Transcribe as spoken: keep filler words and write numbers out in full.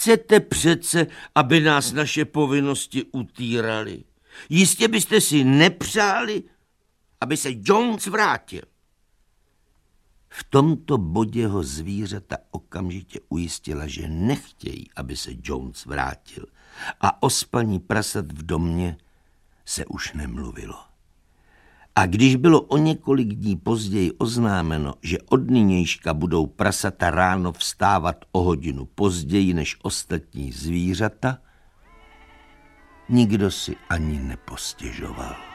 Nechcete přece, aby nás naše povinnosti utírali. Jistě byste si nepřáli, aby se Jones vrátil. V tomto bodě ho zvířata okamžitě ujistila, že nechtějí, aby se Jones vrátil, a o spaní prasat v domě se už nemluvilo. A když bylo o několik dní později oznámeno, že od nynějška budou prasata ráno vstávat o hodinu později než ostatní zvířata, nikdo si ani nepostěžoval.